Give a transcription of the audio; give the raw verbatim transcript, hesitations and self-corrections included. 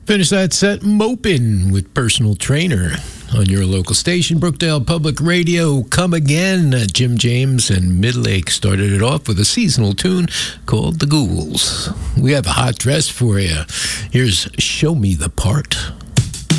Finish that set moping with Personal Trainer on your local station, Brookdale Public Radio. Come Again. Uh, Jim James and Midlake started it off with a seasonal tune called The Ghouls. We have a hot dress for you. Here's Show Me the Part.